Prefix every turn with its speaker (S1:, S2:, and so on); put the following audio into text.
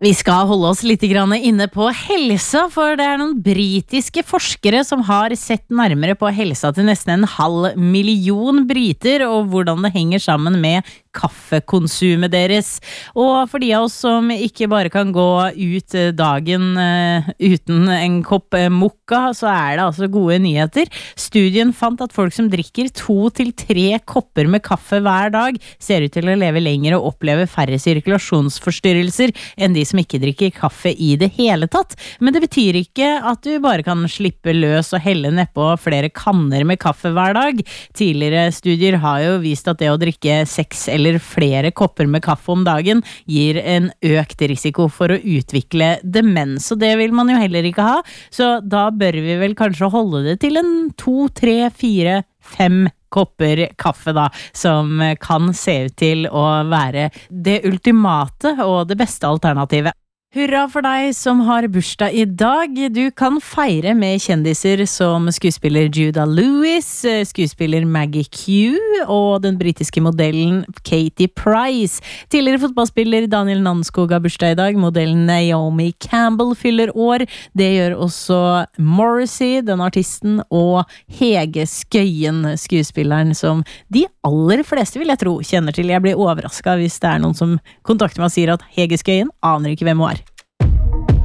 S1: Vi skal holde oss litt grann inne på helsa, for det noen britiske forskere som har sett nærmere på helsa til nesten 500 000 briter, og hvordan det henger sammen med kaffekonsumet deres. Og for de av oss som ikke bare kan gå ut dagen uten en kopp mokka, så det altså gode nyheter. Studien fant at folk som drikker 2 til 3 kopper med kaffe hver dag, ser ut til å leve lenger og oppleve færre sirkulasjonsforstyrrelser enn de som ikke drikker kaffe i det hele tatt. Men det betyr ikke at du bare kan slippe løs og helle nedpå flere kanner med kaffe hver dag. Tidligere studier har jo vist at det å drikke 6 eller flere kopper med kaffe om dagen gir en økt risiko for å utvikle demens, og det vil man jo heller ikke ha. Så da bør vi vel kanskje holde det til 2, 3, 4, 5 kopper kaffe da, som kan se ut til å være det ultimate og det beste alternativet. Hurra for deg som har bursdag i dag. Du kan feire med kjendiser som skuespiller Judah Lewis, skuespiller Maggie Q og den britiske modellen Katie Price. Tidligere fotballspiller Daniel Nanskog har bursdag i dag. Modellen Naomi Campbell fyller år. Det gjør også Morrissey, den artisten, og Hege Skøyen, skuespilleren som de aller fleste, vil jeg tro, kjenner til. Jeg blir overrasket hvis det noen som kontakter meg og sier at Hege Skøyen aner ikke hvem hun er.